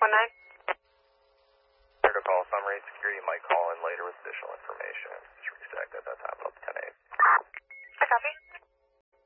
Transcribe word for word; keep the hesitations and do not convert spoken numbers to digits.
one nine. Here to call summary security. You might call in later with additional information. Just